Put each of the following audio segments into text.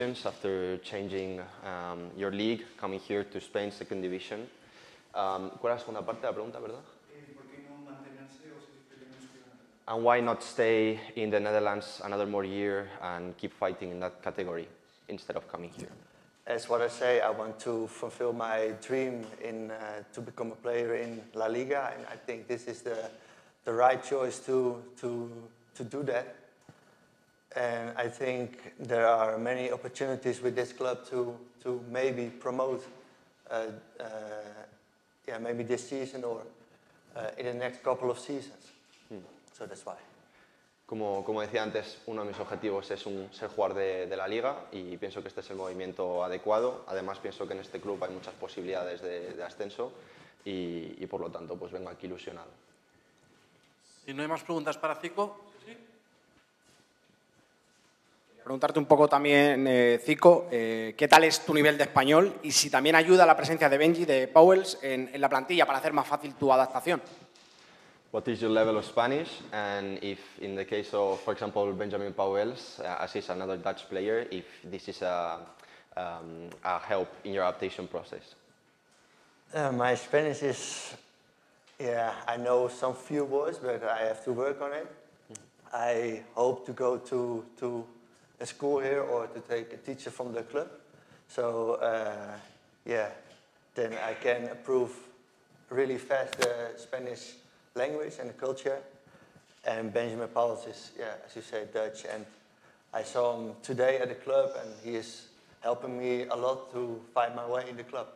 After changing your league, coming here to Spain, second division. ¿Cuál es la segunda parte de la pregunta, verdad? ¿Por qué no mantenerse o seguir peleando en su campeonato? And why not stay in the Netherlands another more year and keep fighting in that category instead of coming here? As what I say, I want to fulfill my dream to become a player in La Liga, and I think this is the right choice to do that. And I think there are many opportunities with this club to maybe promote, maybe this season or in the next couple of seasons. So that's why. Como decía antes, uno de mis objetivos es ser jugador de la Liga y pienso que este es el movimiento adecuado. Además, pienso que en este club hay muchas posibilidades de ascenso y por lo tanto pues vengo aquí ilusionado. Si no hay más preguntas para Zico. Preguntarte un poco también, Zico, ¿qué tal es tu nivel de español y si también ayuda la presencia de Benji, de Pauwels, en la plantilla para hacer más fácil tu adaptación? What is your level of Spanish? And if, in the case of, for example, Benjamin Pauwels, as he's another Dutch player, if this is a help in your adaptation process? My Spanish is, I know some few words, but I have to work on it. I hope to go to a school here or to take a teacher from the club. So, then I can improve really fast the Spanish language and the culture. And Benjamin Pauwels is, as you say, Dutch. And I saw him today at the club, and he is helping me a lot to find my way in the club.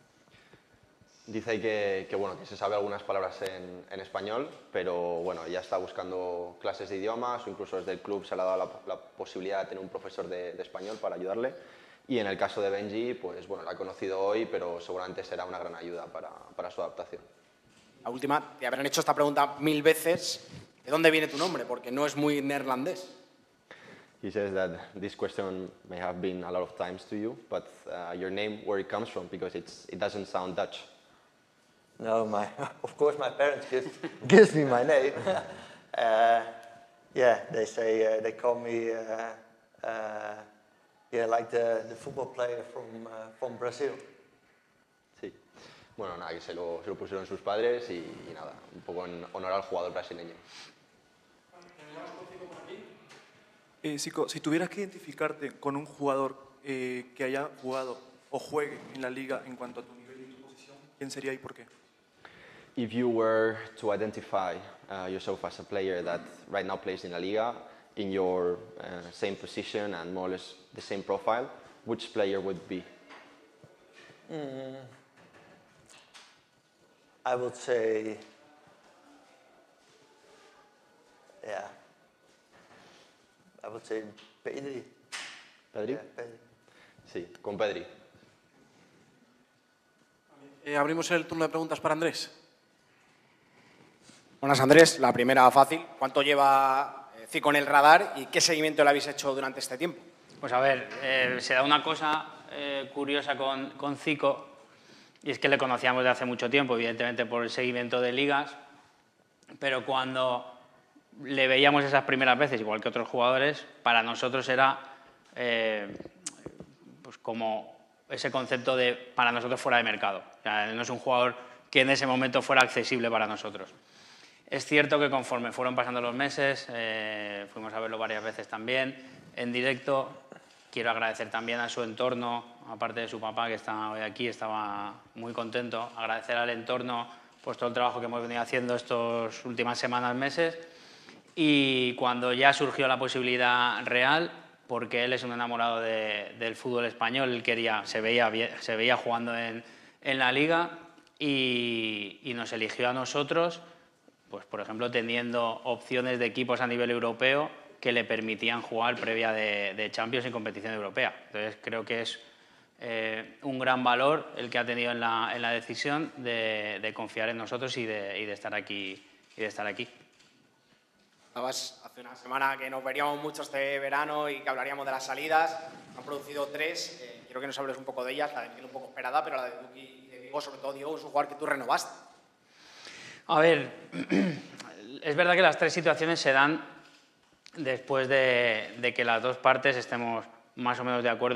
Dice que se sabe algunas palabras en español, pero bueno, ya está buscando clases de idiomas o incluso desde el club se le ha dado la posibilidad de tener un profesor de español para ayudarle. Y en el caso de Benji, pues bueno, la he conocido hoy, pero seguramente será una gran ayuda para su adaptación. La última, te habrán hecho esta pregunta 1000 veces, ¿de dónde viene tu nombre? Porque no es muy neerlandés. He says that this question may have been a lot of times to you, but your name, where it comes from, because it doesn't sound Dutch. No, of course my parents gives me my name. They say they call me like the football player from Brazil. Sí. Bueno, nada, que se lo pusieron sus padres y nada, un poco en honor al jugador brasileño. Zico, si tuvieras que identificarte con un jugador que haya jugado o juegue en la Liga en cuanto a tu nivel y tu posición, ¿quién sería y por qué? If you were to identify yourself as a player that right now plays in La Liga, in your same position and more or less the same profile, which player would be? I would say, Pedri. ¿Pedri? Yeah, Pedri. Sí, con Pedri. Abrimos el turno de preguntas para Andrés. Buenas, Andrés. La primera fácil. ¿Cuánto lleva Zico en el radar y qué seguimiento le habéis hecho durante este tiempo? Pues a ver, se da una cosa curiosa con Zico, y es que le conocíamos de hace mucho tiempo, evidentemente por el seguimiento de ligas, pero cuando le veíamos esas primeras veces, igual que otros jugadores, para nosotros era pues como ese concepto de para nosotros fuera de mercado. O sea, no es un jugador que en ese momento fuera accesible para nosotros. Es cierto que conforme fueron pasando los meses, fuimos a verlo varias veces también, en directo. Quiero agradecer también a su entorno, aparte de su papá que está hoy aquí, estaba muy contento. Agradecer al entorno pues todo el trabajo que hemos venido haciendo estas últimas semanas, meses. Y cuando ya surgió la posibilidad real, porque él es un enamorado del fútbol español, él quería, se veía jugando en la Liga y nos eligió a nosotros, pues por ejemplo teniendo opciones de equipos a nivel europeo que le permitían jugar previa de Champions y competición europea. Entonces creo que es un gran valor el que ha tenido en la decisión de confiar en nosotros y de estar aquí. Hace una semana que nos veríamos mucho este verano y que hablaríamos de las salidas. Han producido 3. Quiero que nos hables un poco de ellas. La de Miguel un poco esperada, pero la de Duki y de Vigo, sobre todo Diego, es un jugador que tú renovaste. A ver, es verdad que las 3 situaciones se dan después de que las dos partes estemos más o menos de acuerdo